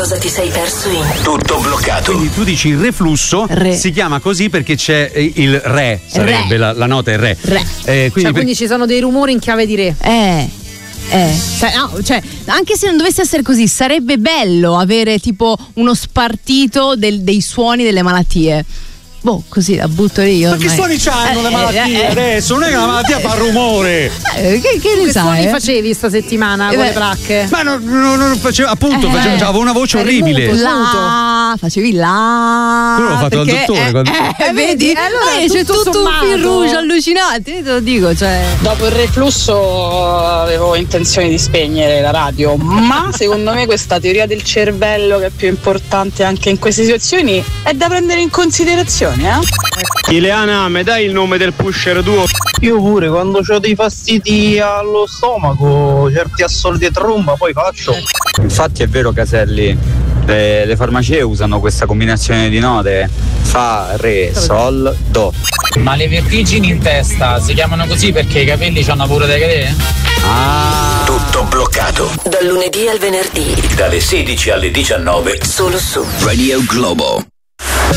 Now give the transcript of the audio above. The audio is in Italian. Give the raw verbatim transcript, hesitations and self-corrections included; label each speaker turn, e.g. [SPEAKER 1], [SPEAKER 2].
[SPEAKER 1] cosa ti sei perso in
[SPEAKER 2] Tutto bloccato.
[SPEAKER 3] Quindi tu dici il reflusso
[SPEAKER 4] Re.
[SPEAKER 3] si chiama così perché c'è il re, sarebbe
[SPEAKER 4] Re.
[SPEAKER 3] La, la nota è re.
[SPEAKER 4] Re.
[SPEAKER 3] Eh, quindi,
[SPEAKER 5] Cioè,
[SPEAKER 3] per-
[SPEAKER 5] quindi ci sono dei rumori in chiave di re.
[SPEAKER 4] Eh. Eh, cioè, no, cioè, anche se non dovesse essere così, sarebbe bello avere tipo uno spartito del- dei suoni delle malattie. Boh, così la butto io.
[SPEAKER 3] Ma che
[SPEAKER 4] ormai.
[SPEAKER 3] suoni c'hanno
[SPEAKER 4] Eh,
[SPEAKER 3] le malattie
[SPEAKER 4] eh, eh.
[SPEAKER 3] adesso? Non è che la malattia fa rumore.
[SPEAKER 4] Eh, che, che ne
[SPEAKER 5] Che suoni
[SPEAKER 4] sai? eh?
[SPEAKER 5] facevi sta settimana
[SPEAKER 4] Eh
[SPEAKER 5] con
[SPEAKER 4] beh.
[SPEAKER 5] le placche?
[SPEAKER 3] Ma non, non, non facevo, appunto,
[SPEAKER 4] Eh.
[SPEAKER 3] facevo, cioè, avevo una voce
[SPEAKER 5] Eri
[SPEAKER 3] orribile.
[SPEAKER 5] muto.
[SPEAKER 4] La, facevi la.
[SPEAKER 3] Quello l'ho fatto dal
[SPEAKER 4] perché,
[SPEAKER 3] dottore,
[SPEAKER 4] eh,
[SPEAKER 3] quando-
[SPEAKER 4] eh,
[SPEAKER 5] Eh,
[SPEAKER 4] vedi?
[SPEAKER 5] vedi? Allora,
[SPEAKER 4] Eh, c'è
[SPEAKER 5] tutto
[SPEAKER 4] tutto un
[SPEAKER 5] sommato.
[SPEAKER 4] fil rouge allucinante, io te lo dico, cioè.
[SPEAKER 6] Dopo il reflusso avevo intenzione di spegnere la radio, ma secondo me questa teoria del cervello, che è più importante anche in queste situazioni, è da prendere in considerazione, eh?
[SPEAKER 7] Ileana, mi dai il nome del pusher tuo?
[SPEAKER 8] Io pure quando ho dei fastidi allo stomaco, certi assoli di tromba, poi faccio.
[SPEAKER 9] Infatti è vero, Caselli, le, le farmacie usano questa combinazione di note: fa, re, sol, do.
[SPEAKER 10] Ma le vertigini in testa si chiamano così perché i capelli hanno paura di cadere?
[SPEAKER 2] Ah. Tutto bloccato.
[SPEAKER 1] Dal lunedì al venerdì,
[SPEAKER 2] Dalle sedici alle diciannove.
[SPEAKER 1] solo su
[SPEAKER 2] Radio Globo.